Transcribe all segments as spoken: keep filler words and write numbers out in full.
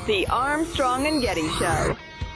The Armstrong and Getty Show.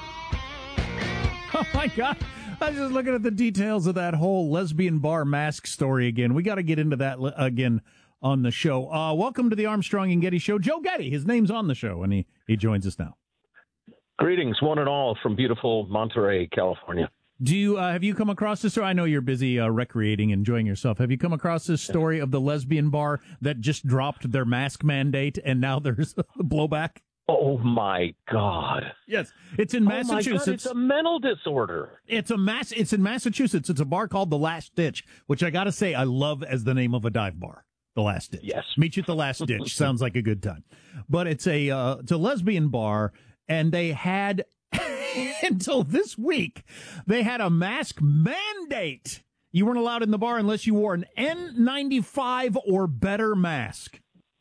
Oh, my God. I was just looking at the details of that whole lesbian bar mask story again. We got to get into that l- again on the show. Uh, welcome to the Armstrong and Getty Show. Joe Getty, his name's on the show, and he, he joins us now. Greetings, one and all, from beautiful Monterey, California. Do you uh, have you come across this story? I know you're busy uh, recreating, enjoying yourself. Have you come across this story of the lesbian bar that just dropped their mask mandate, and now there's blowback? Oh, my God. Yes, it's in Massachusetts. Oh, my God, it's a mental disorder. It's a mass. It's in Massachusetts. It's a bar called The Last Ditch, which I got to say I love as the name of a dive bar. The Last Ditch. Yes. Meet you at The Last Ditch. Sounds like a good time. But it's a uh, it's a lesbian bar, and they had until this week they had a mask mandate. You weren't allowed in the bar unless you wore an N ninety-five or better mask.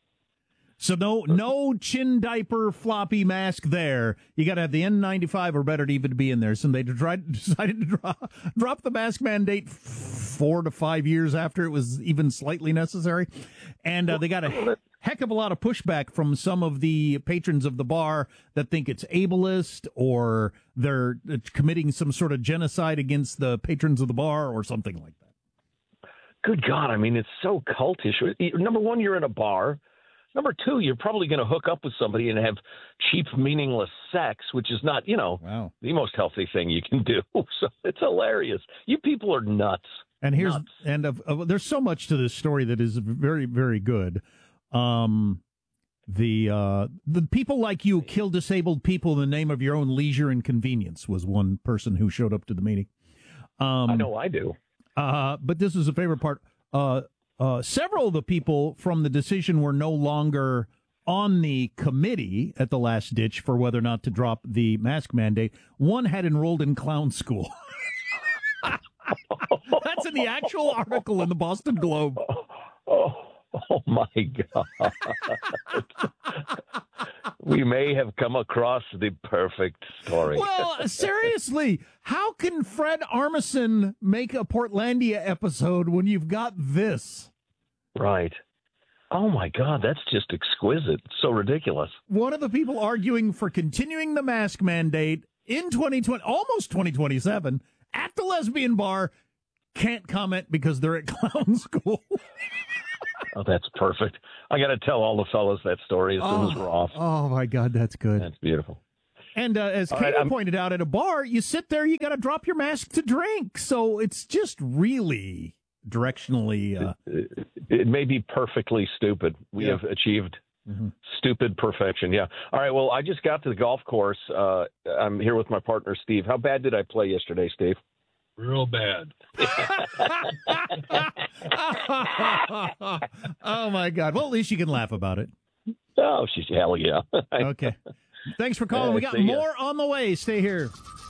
So no no chin diaper floppy mask there. You got to have the N ninety-five or better to even be in there. So they tried, decided to drop, drop the mask mandate four to five years after it was even slightly necessary. And uh, they got a heck of a lot of pushback from some of the patrons of the bar that think it's ableist or they're committing some sort of genocide against the patrons of the bar or something like that. Good God, I mean, it's so cultish. Number one, you're in a bar. Number two, you're probably going to hook up with somebody and have cheap, meaningless sex, which is not, you know, wow. the most healthy thing you can do. So it's hilarious. You people are nuts. And here's nuts. and of, of, there's so much to this story that is very, very good. Um, the uh, the people like you kill disabled people in the name of your own leisure and convenience was one person who showed up to the meeting. Um, I know I do. Uh, but this is a favorite part. Uh, uh, several of the people from the decision were no longer on the committee at the Last Ditch for whether or not to drop the mask mandate. One had enrolled in clown school. That's in the actual article in the Boston Globe. Oh, oh my God. We may have come across the perfect story. Well, seriously, how can Fred Armisen make a Portlandia episode when you've got this? Right. Oh, my God, that's just exquisite. It's so ridiculous. One of the people arguing for continuing the mask mandate in twenty twenty, almost twenty twenty-seven, at the lesbian bar, can't comment because they're at clown school. Oh, that's perfect. I got to tell all the fellas that story as soon oh, as we're off. Oh, my God, that's good. That's beautiful. And uh, as All Katie right, pointed out, at a bar, you sit there, you got to drop your mask to drink. So it's just really directionally. Uh, it, it may be perfectly stupid. We Yeah. have achieved mm-hmm. stupid perfection. Yeah. All right. Well, I just got to the golf course. Uh, I'm here with my partner, Steve. How bad did I play yesterday, Steve? Real bad. Oh, my God. Well, at least you can laugh about it. Oh, she's hell yeah. Okay. Thanks for calling. Yeah, We got see ya. more on the way. Stay here.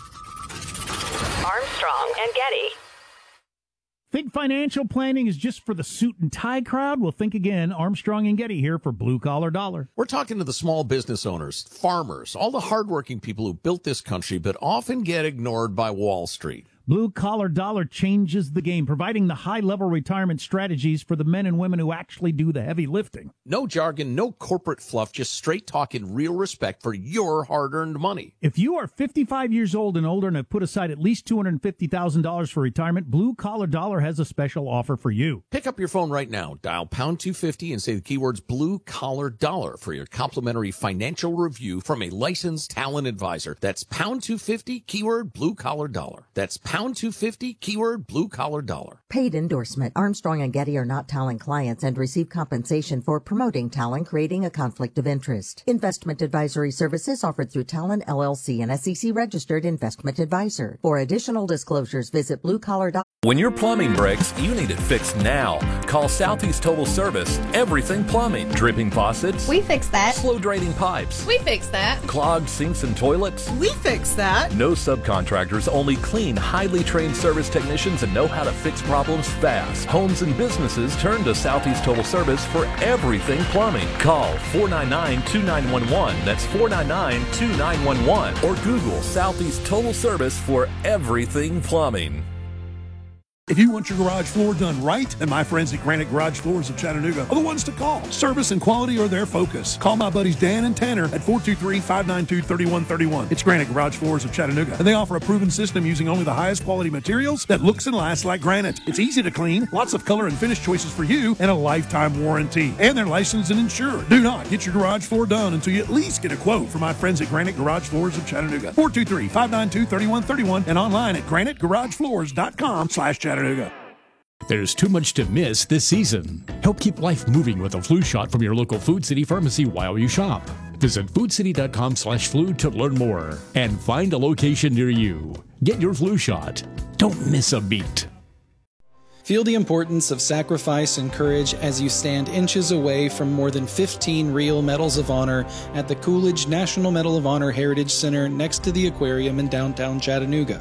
Armstrong and Getty. Think financial planning is just for the suit and tie crowd? Well, think again. Armstrong and Getty here for Blue Collar Dollar. We're talking to the small business owners, farmers, all the hardworking people who built this country but often get ignored by Wall Street. Blue Collar Dollar changes the game, providing the high-level retirement strategies for the men and women who actually do the heavy lifting. No jargon, no corporate fluff, just straight talk and real respect for your hard-earned money. If you are fifty-five years old and older and have put aside at least two hundred fifty thousand dollars for retirement, Blue Collar Dollar has a special offer for you. Pick up your phone right now, dial pound two fifty and say the keywords Blue Collar Dollar for your complimentary financial review from a licensed talent advisor. That's pound two fifty, keyword Blue Collar Dollar. That's pound two fifty, keyword Blue Collar Dollar. Paid endorsement. Armstrong and Getty are not Talon clients and receive compensation for promoting Talon, creating a conflict of interest. Investment advisory services offered through Talon L L C, an S E C registered investment advisor. For additional disclosures, visit blue collar dot com. When your plumbing breaks, you need it fixed now. Call Southeast Total Service. Everything plumbing. Dripping faucets. We fix that. Slow draining pipes. We fix that. Clogged sinks and toilets. We fix that. No subcontractors, only clean, highly trained service technicians that know how to fix problems fast. Homes and businesses turn to Southeast Total Service for everything plumbing. Call four nine nine, two nine one one. That's four nine nine, two nine one one. Or Google Southeast Total Service for everything plumbing. If you want your garage floor done right, then my friends at Granite Garage Floors of Chattanooga are the ones to call. Service and quality are their focus. Call my buddies Dan and Tanner at four two three, five nine two, three one three one. It's Granite Garage Floors of Chattanooga, and they offer a proven system using only the highest quality materials that looks and lasts like granite. It's easy to clean, lots of color and finish choices for you, and a lifetime warranty. And they're licensed and insured. Do not get your garage floor done until you at least get a quote from my friends at Granite Garage Floors of Chattanooga. four two three, five nine two, three one three one and online at granite garage floors dot com slash Chattanooga. There's too much to miss this season. Help keep life moving with a flu shot from your local Food City pharmacy while you shop. Visit food city dot com slash flu to learn more and find a location near you. Get your flu shot. Don't miss a beat. Feel the importance of sacrifice and courage as you stand inches away from more than fifteen real Medals of Honor at the Coolidge National Medal of Honor Heritage Center next to the aquarium in downtown Chattanooga.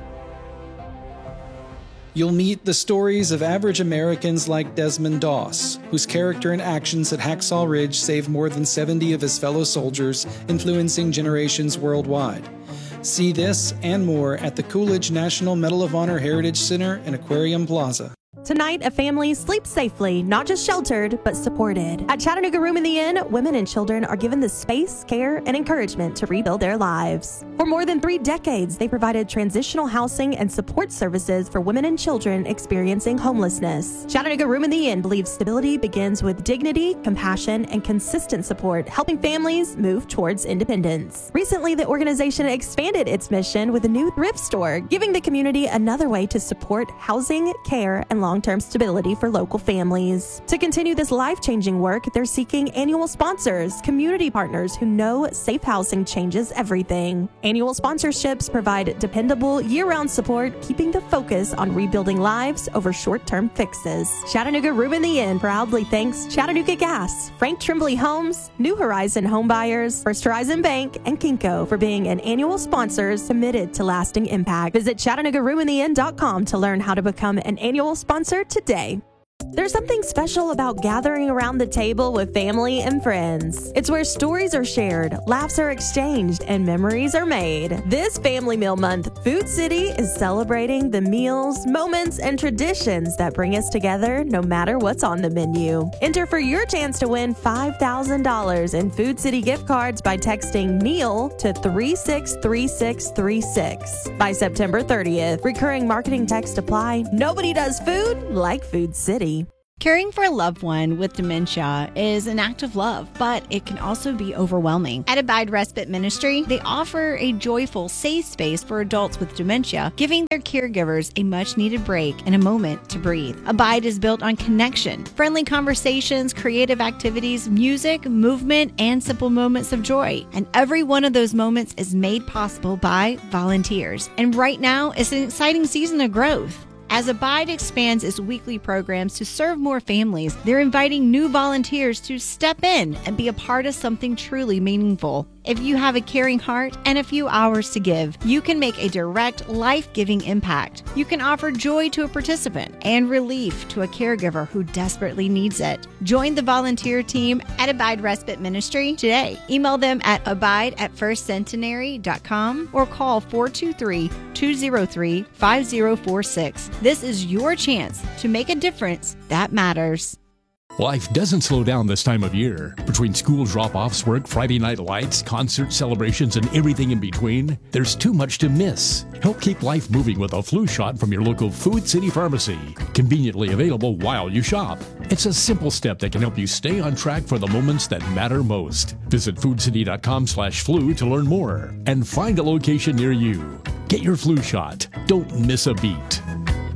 You'll meet the stories of average Americans like Desmond Doss, whose character and actions at Hacksaw Ridge saved more than seventy of his fellow soldiers, influencing generations worldwide. See this and more at the Coolidge National Medal of Honor Heritage Center and Aquarium Plaza. Tonight, a family sleeps safely, not just sheltered, but supported. At Chattanooga Room in the Inn, women and children are given the space, care, and encouragement to rebuild their lives. For more than three decades, they provided transitional housing and support services for women and children experiencing homelessness. Chattanooga Room in the Inn believes stability begins with dignity, compassion, and consistent support, helping families move towards independence. Recently, the organization expanded its mission with a new thrift store, giving the community another way to support housing, care, and long-term stability for local families. To continue this life-changing work, they're seeking annual sponsors, community partners who know safe housing changes everything. Annual sponsorships provide dependable, year-round support, keeping the focus on rebuilding lives over short-term fixes. Chattanooga Room in the Inn proudly thanks Chattanooga Gas, Frank Trimbley Homes, New Horizon Home Buyers, First Horizon Bank, and Kinko for being an annual sponsors committed to lasting impact. Visit Chattanooga Room in the Inn dot com to learn how to become an annual sponsor today. There's something special about gathering around the table with family and friends. It's where stories are shared, laughs are exchanged, and memories are made. This Family Meal Month, Food City is celebrating the meals, moments, and traditions that bring us together no matter what's on the menu. Enter for your chance to win five thousand dollars in Food City gift cards by texting meal to three six three six three six by September thirtieth. Recurring marketing text apply. Nobody does food like Food City. Caring for a loved one with dementia is an act of love, but it can also be overwhelming. At Abide Respite Ministry, they offer a joyful, safe space for adults with dementia, giving their caregivers a much-needed break and a moment to breathe. Abide is built on connection, friendly conversations, creative activities, music, movement, and simple moments of joy. And every one of those moments is made possible by volunteers. And right now, it's an exciting season of growth. As Abide expands its weekly programs to serve more families, they're inviting new volunteers to step in and be a part of something truly meaningful. If you have a caring heart and a few hours to give, you can make a direct, life-giving impact. You can offer joy to a participant and relief to a caregiver who desperately needs it. Join the volunteer team at Abide Respite Ministry today. Email them at abide at first centenary dot com or call four two three, two zero three, five zero four six. This is your chance to make a difference that matters. Life doesn't slow down this time of year. Between school drop-offs, work, Friday night lights, concert celebrations, and everything in between, there's too much to miss. Help keep life moving with a flu shot from your local Food City pharmacy. Conveniently available while you shop. It's a simple step that can help you stay on track for the moments that matter most. Visit food city dot com slash flu to learn more and find a location near you. Get your flu shot. Don't miss a beat.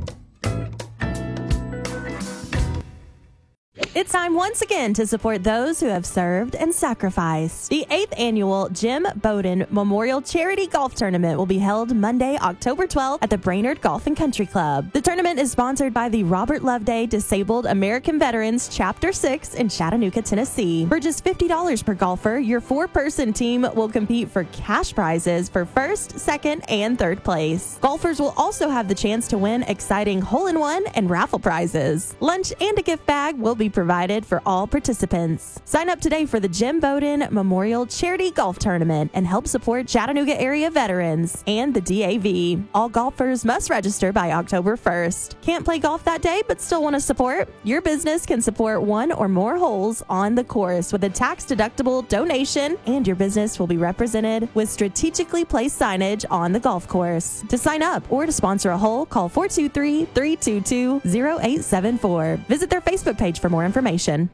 It's time once again to support those who have served and sacrificed. The eighth annual Jim Bowden Memorial Charity Golf Tournament will be held Monday, October twelfth at the Brainerd Golf and Country Club. The tournament is sponsored by the Robert Loveday Disabled American Veterans Chapter six in Chattanooga, Tennessee. For just fifty dollars per golfer, your four-person team will compete for cash prizes for first, second, and third place. Golfers will also have the chance to win exciting hole-in-one and raffle prizes. Lunch and a gift bag will be provided provided for all participants. Sign up today for the Jim Bowden Memorial Charity Golf Tournament and help support Chattanooga area veterans and the D A V. All golfers must register by October first. Can't play golf that day but still want to support? Your business can support one or more holes on the course with a tax-deductible donation, and your business will be represented with strategically placed signage on the golf course. To sign up or to sponsor a hole, call four two three, three two two, zero eight seven four. Visit their Facebook page for more information.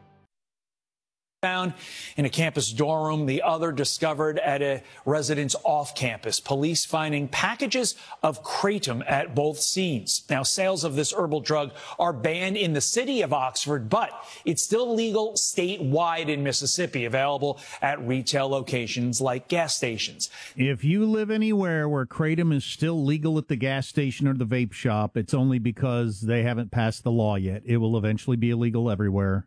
Found in a campus dorm room, the other discovered at a residence off campus. Police finding packages of kratom at both scenes. Now, sales of this herbal drug are banned in the city of Oxford, but it's still legal statewide in Mississippi, available at retail locations like gas stations. If you live anywhere where kratom is still legal at the gas station or the vape shop, it's only because they haven't passed the law yet. It will eventually be illegal everywhere.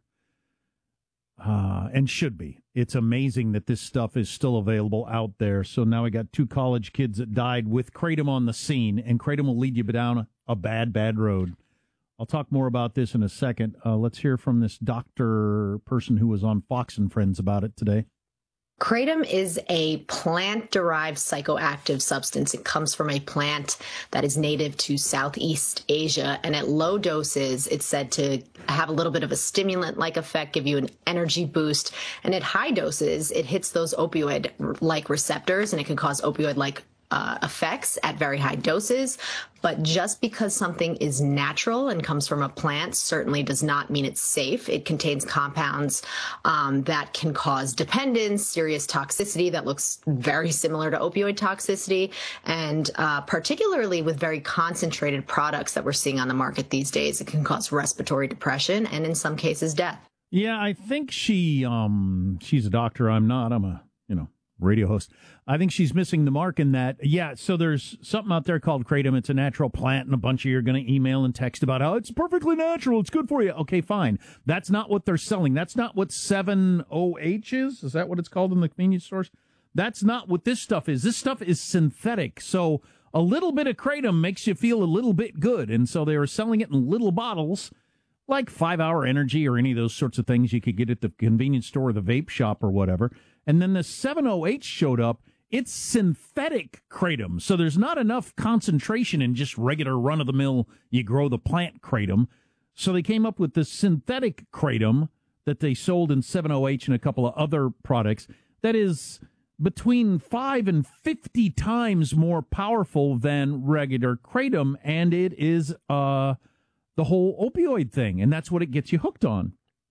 Uh, and should be. It's amazing that this stuff is still available out there. So now we got two college kids that died with kratom on the scene, and kratom will lead you down a bad, bad road. I'll talk more about this in a second. Uh, let's hear from this doctor person who was on Fox and Friends about it today. Kratom is a plant-derived psychoactive substance. It comes from a plant that is native to Southeast Asia, and at low doses, it's said to have a little bit of a stimulant-like effect, give you an energy boost, and at high doses, it hits those opioid-like receptors, and it can cause opioid-like Uh, effects at very high doses. But just because something is natural and comes from a plant certainly does not mean it's safe. It contains compounds um, that can cause dependence, serious toxicity that looks very similar to opioid toxicity, and uh, particularly with very concentrated products that we're seeing on the market these days, it can cause respiratory depression and in some cases death. Yeah, I think she um she's a doctor. I'm not. I'm a, you know, radio host. I think she's missing the mark in that. Yeah, so there's something out there called kratom. It's a natural plant, and a bunch of you are going to email and text about how it's perfectly natural. It's good for you. Okay, fine. That's not what they're selling. That's not what seven O H is. Is that what it's called in the convenience stores? That's not what this stuff is. This stuff is synthetic. So a little bit of kratom makes you feel a little bit good. And so they were selling it in little bottles, like five hour Energy or any of those sorts of things you could get at the convenience store or the vape shop or whatever. And then the seven O H showed up. It's synthetic kratom. So there's not enough concentration in just regular run-of-the-mill, you grow the plant kratom. So they came up with this synthetic kratom that they sold in seven O H and a couple of other products that is between five and fifty times more powerful than regular kratom. And it is uh, the whole opioid thing. And that's what it gets you hooked on.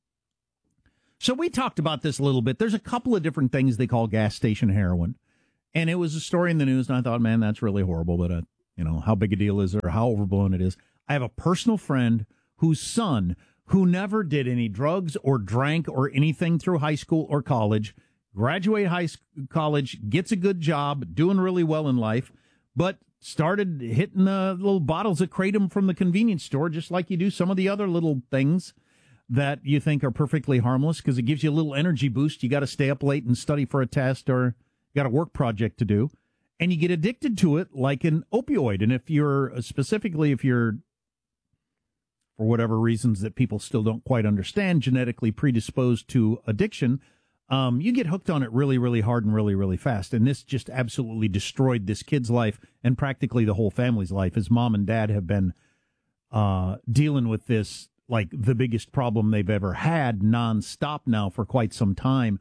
So we talked about this a little bit. There's a couple of different things they call gas station heroin. And it was a story in the news, and I thought, man, that's really horrible. But, uh, you know, how big a deal is it or how overblown it is? I have a personal friend whose son, who never did any drugs or drank or anything through high school or college, graduate high school, college, gets a good job, doing really well in life, but started hitting the little bottles of kratom from the convenience store, just like you do some of the other little things that you think are perfectly harmless because it gives you a little energy boost. You got to stay up late and study for a test, or got a work project to do, and you get addicted to it like an opioid. And if you're, specifically if you're, for whatever reasons that people still don't quite understand, genetically predisposed to addiction, um, you get hooked on it really, really hard and really, really fast. And this just absolutely destroyed this kid's life and practically the whole family's life. His mom and dad have been uh, dealing with this like the biggest problem they've ever had nonstop now for quite some time.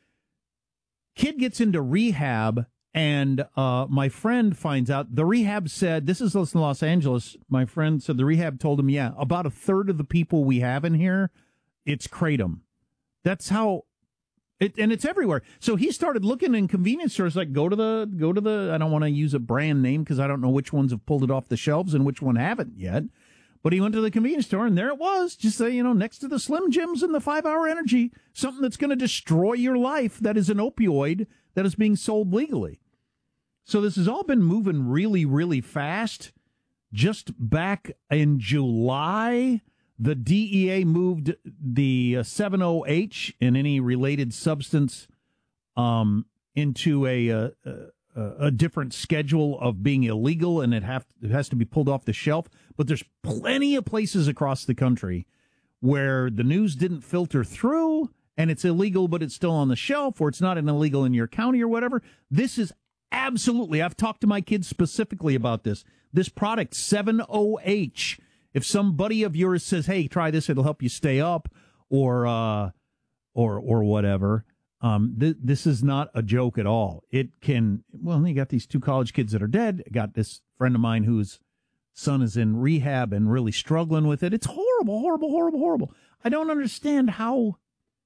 Kid gets into rehab, and uh, my friend finds out. The rehab said, this is in Los Angeles, my friend said the rehab told him, yeah, about a third of the people we have in here, it's kratom. That's how, it, and it's everywhere. So he started looking in convenience stores, like go to the, go to the, I don't want to use a brand name because I don't know which ones have pulled it off the shelves and which one haven't yet. But he went to the convenience store, and there it was, just say, you know, next to the Slim Jims and the five hour Energy, something that's going to destroy your life that is an opioid that is being sold legally. So this has all been moving really, really fast. Just back in July, the D E A moved the seven O H and any related substance um, into a, a, a different schedule of being illegal, and it, have, it has to be pulled off the shelf. But there's plenty of places across the country where the news didn't filter through and it's illegal, but it's still on the shelf, or it's not an illegal in your county or whatever. This is absolutely, I've talked to my kids specifically about this. This product, seven O H, if some buddy of yours says, hey, try this, it'll help you stay up, or uh, or or whatever, um, th- this is not a joke at all. It can, well, you got these two college kids that are dead. I got this friend of mine whose son is in rehab and really struggling with it. It's horrible, horrible, horrible, horrible. I don't understand how.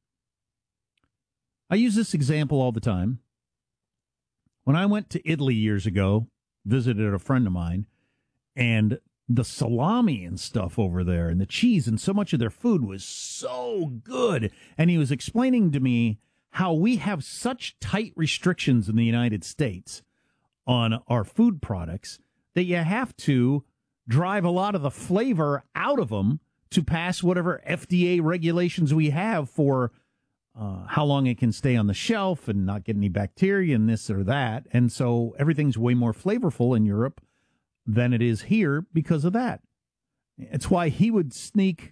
I use this example all the time. When I went to Italy years ago, visited a friend of mine, and the salami and stuff over there and the cheese and so much of their food was so good. And he was explaining to me how we have such tight restrictions in the United States on our food products that you have to drive a lot of the flavor out of them to pass whatever F D A regulations we have for uh, how long it can stay on the shelf and not get any bacteria and this or that. And so everything's way more flavorful in Europe than it is here because of that. It's why he would sneak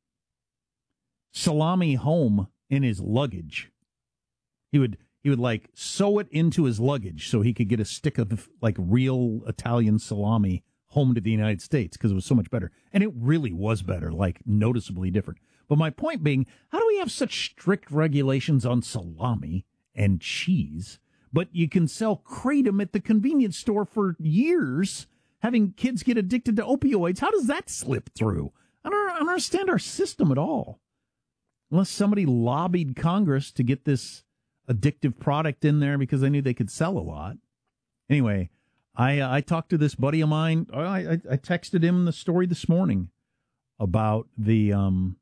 salami home in his luggage. He would he would like sew it into his luggage so he could get a stick of like real Italian salami home to the United States because it was so much better. And it really was better, like noticeably different. But my point being, how do we have such strict regulations on salami and cheese, but you can sell Kratom at the convenience store for years, having kids get addicted to opioids? How does that slip through? I don't, I don't understand our system at all. Unless somebody lobbied Congress to get this addictive product in there because they knew they could sell a lot. Anyway, I uh, I talked to this buddy of mine. I, I I texted him the story this morning about the um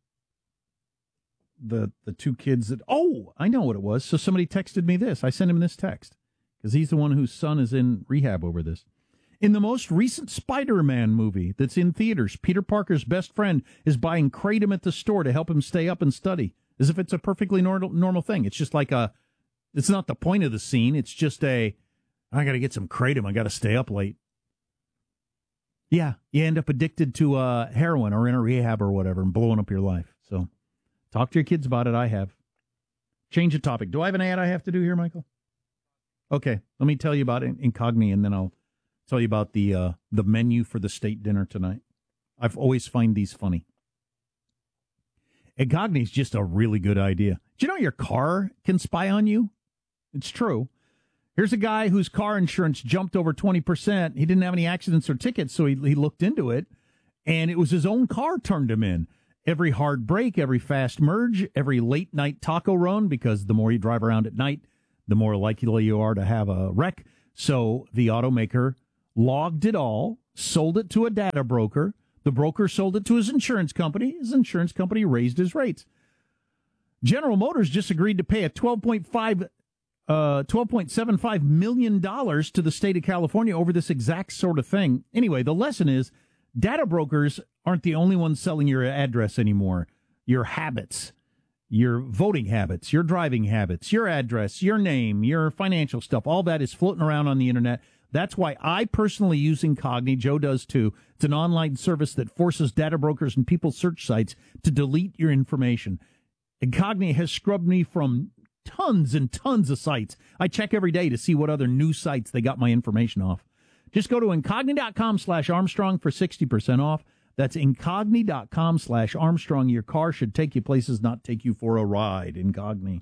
the the two kids that, oh, I know what it was. So somebody texted me this. I sent him this text because he's the one whose son is in rehab over this. In the most recent Spider-Man movie that's in theaters, Peter Parker's best friend is buying Kratom at the store to help him stay up and study, as if it's a perfectly normal normal thing. It's just like a, it's not the point of the scene. It's just a, I got to get some Kratom. I got to stay up late. Yeah, you end up addicted to uh, heroin or in a rehab or whatever and blowing up your life. So talk to your kids about it. I have. Change the topic. Do I have an ad I have to do here, Michael? Okay, let me tell you about Incogni, and then I'll tell you about the uh, the menu for the state dinner tonight. I've always find these funny. Incogni is just a really good idea. Do you know your car can spy on you? It's true. Here's a guy whose car insurance jumped over twenty percent. He didn't have any accidents or tickets, so he, he looked into it, and it was his own car turned him in. Every hard break, every fast merge, every late-night taco run, because the more you drive around at night, the more likely you are to have a wreck. So the automaker logged it all, sold it to a data broker. The broker sold it to his insurance company. His insurance company raised his rates. General Motors just agreed to pay a twelve point five, uh, twelve point seven five million dollars to the state of California over this exact sort of thing. Anyway, the lesson is data brokers aren't the only ones selling your address anymore. Your habits, your voting habits, your driving habits, your address, your name, your financial stuff, all that is floating around on the internet. That's why I personally use Incogni. Joe does too. It's an online service that forces data brokers and people's search sites to delete your information. Incogni has scrubbed me from tons and tons of sites. I check every day to see what other new sites they got my information off. Just go to Incogni.com slash Armstrong for sixty percent off. That's Incogni.com slash Armstrong. Your car should take you places, not take you for a ride. Incogni.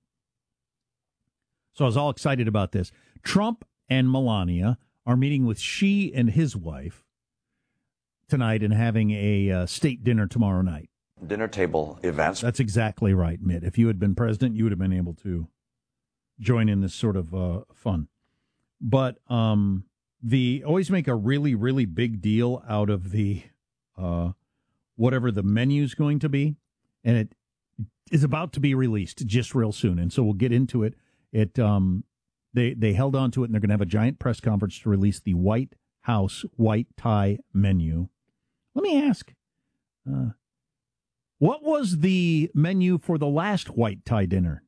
So I was all excited about this. Trump and Melania are meeting with Xi and his wife tonight and having a uh, state dinner tomorrow night. Dinner table events. That's exactly right, Mitt. If you had been president, you would have been able to join in this sort of uh, fun. But um, the always make a really, really big deal out of the uh, whatever the menu's going to be, and it is about to be released just real soon. And so we'll get into it. It um, They they held on to it, and they're going to have a giant press conference to release the White House white tie menu. Let me ask, uh, what was the menu for the last white tie dinner?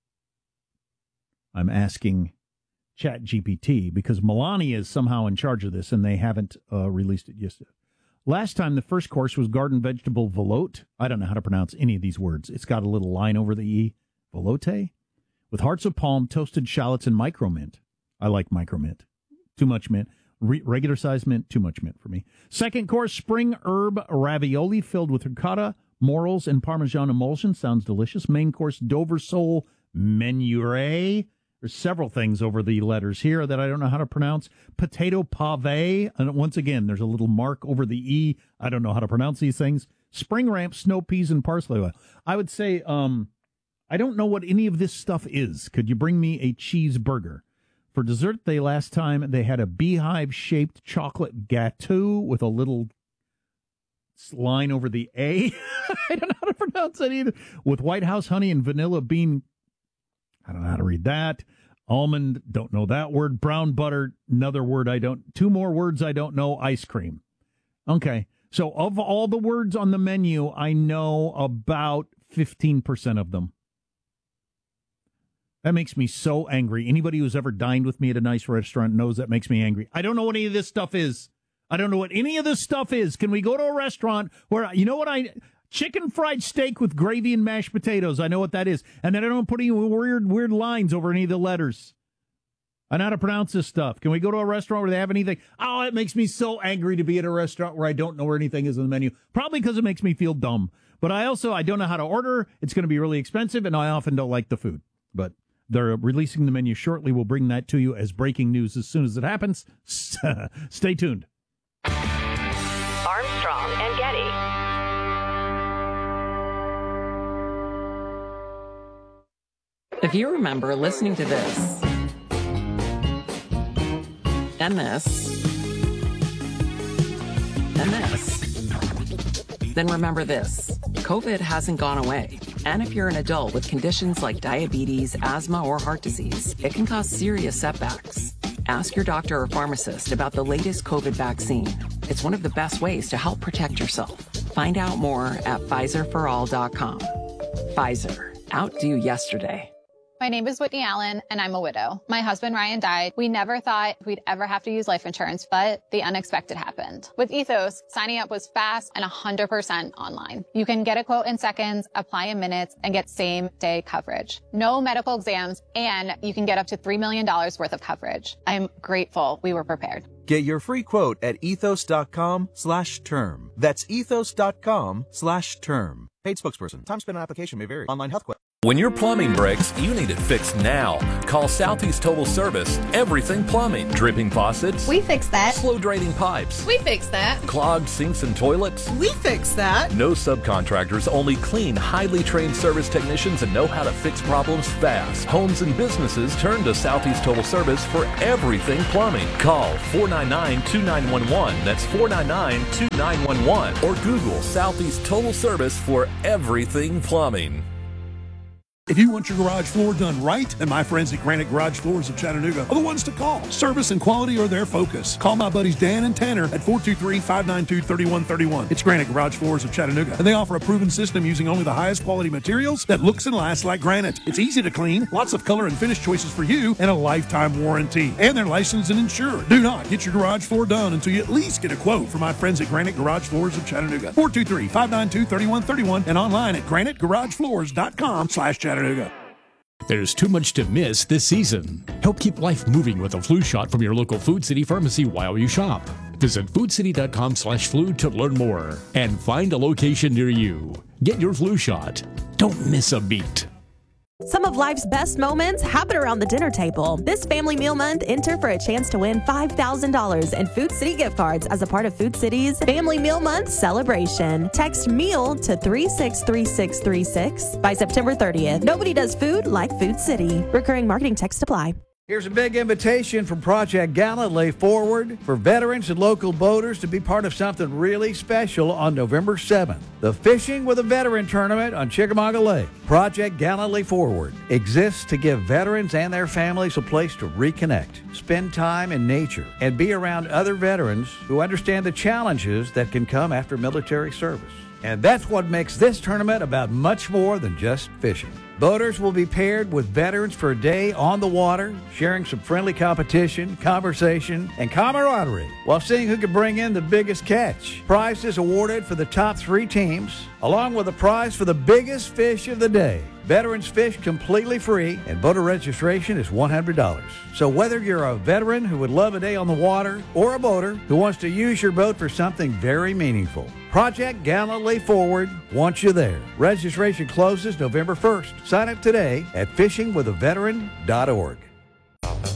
I'm asking ChatGPT because Melania is somehow in charge of this, and they haven't uh, released it yet. Last time, the first course was garden vegetable veloute. I don't know how to pronounce any of these words. It's got a little line over the E. Veloute? With hearts of palm, toasted shallots, and micro mint. I like micro mint. Too much mint. Re- regular size mint, too much mint for me. Second course, spring herb ravioli filled with ricotta, morels, and Parmesan emulsion. Sounds delicious. Main course, Dover sole menuire. There's several things over the letters here that I don't know how to pronounce. Potato pave. And once again, there's a little mark over the E. I don't know how to pronounce these things. Spring ramp, snow peas, and parsley oil. I would say, um, I don't know what any of this stuff is. Could you bring me a cheeseburger? For dessert, they last time they had a beehive-shaped chocolate gâteau with a little line over the A. I don't know how to pronounce that either. With White House honey and vanilla bean. I don't know how to read that. Almond, don't know that word. Brown butter, another word I don't. Two more words I don't know. Ice cream. Okay. So of all the words on the menu, I know about fifteen percent of them. That makes me so angry. Anybody who's ever dined with me at a nice restaurant knows that makes me angry. I don't know what any of this stuff is. I don't know what any of this stuff is. Can we go to a restaurant where, you know what I... Chicken fried steak with gravy and mashed potatoes. I know what that is. And then I don't put any weird, weird lines over any of the letters. I know how to pronounce this stuff. Can we go to a restaurant where they have anything? Oh, it makes me so angry to be at a restaurant where I don't know where anything is on the menu. Probably because it makes me feel dumb. But I also, I don't know how to order. It's going to be really expensive, and I often don't like the food. But they're releasing the menu shortly. We'll bring that to you as breaking news as soon as it happens. Stay tuned. Armstrong and Getty. If you remember listening to this, and this, and this, then remember this. COVID hasn't gone away. And if you're an adult with conditions like diabetes, asthma, or heart disease, it can cause serious setbacks. Ask your doctor or pharmacist about the latest COVID vaccine. It's one of the best ways to help protect yourself. Find out more at Pfizer for all dot com. Pfizer. Outdo yesterday. My name is Whitney Allen, and I'm a widow. My husband, Ryan, died. We never thought we'd ever have to use life insurance, but the unexpected happened. With Ethos, signing up was fast and one hundred percent online. You can get a quote in seconds, apply in minutes, and get same-day coverage. No medical exams, and you can get up to three million dollars worth of coverage. I'm grateful we were prepared. Get your free quote at ethos.com slash term. That's ethos.com slash term. Paid spokesperson. Time spent on application may vary. Online health question. When your plumbing breaks, you need it fixed now. Call Southeast Total Service. Everything plumbing. Dripping faucets. We fix that. Slow draining pipes. We fix that. Clogged sinks and toilets. We fix that. No subcontractors, only clean, highly trained service technicians that know how to fix problems fast. Homes and businesses turn to Southeast Total Service for everything plumbing. Call four nine nine, two nine one one. That's four nine nine, two nine one one. Or Google Southeast Total Service for everything plumbing. If you want your garage floor done right, then my friends at Granite Garage Floors of Chattanooga are the ones to call. Service and quality are their focus. Call my buddies Dan and Tanner at four two three, five nine two, three one three one. It's Granite Garage Floors of Chattanooga, and they offer a proven system using only the highest quality materials that looks and lasts like granite. It's easy to clean, lots of color and finish choices for you, and a lifetime warranty. And they're licensed and insured. Do not get your garage floor done until you at least get a quote from my friends at Granite Garage Floors of Chattanooga. four two three, five nine two, three one three one and online at granite garage floors dot com slash Chattanooga. There's too much to miss this season. Help keep life moving with a flu shot from your local Food City pharmacy while you shop. Visit foodcity.com slash flu to learn more and find a location near you. Get your flu shot. Don't miss a beat. Some of life's best moments happen around the dinner table. This Family Meal Month, enter for a chance to win five thousand dollars in Food City gift cards as a part of Food City's Family Meal Month celebration. Text MEAL to three six three six three six by September thirtieth. Nobody does food like Food City. Recurring marketing text apply. Here's a big invitation from Project Galilee Forward for veterans and local boaters to be part of something really special on November seventh. The Fishing with a Veteran Tournament on Chickamauga Lake. Project Galilee Forward exists to give veterans and their families a place to reconnect, spend time in nature, and be around other veterans who understand the challenges that can come after military service. And that's what makes this tournament about much more than just fishing. Boaters will be paired with veterans for a day on the water, sharing some friendly competition, conversation, and camaraderie while seeing who can bring in the biggest catch. Prizes awarded for the top three teams, along with a prize for the biggest fish of the day. Veterans fish completely free, and boater registration is one hundred dollars. So whether you're a veteran who would love a day on the water or a boater who wants to use your boat for something very meaningful, Project Gallantly Forward wants you there. Registration closes November first. Sign up today at fishing with a veteran dot org.